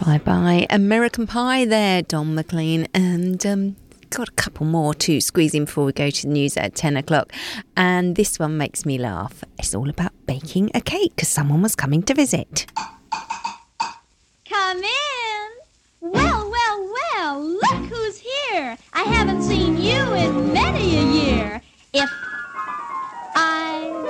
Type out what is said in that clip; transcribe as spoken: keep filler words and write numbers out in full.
Bye-bye. American Pie there, Don McLean. And um, got a couple more to squeeze in before we go to the news at ten o'clock. And this one makes me laugh. It's all about baking a cake because someone was coming to visit. Come in. Well, well, well, look who's here. I have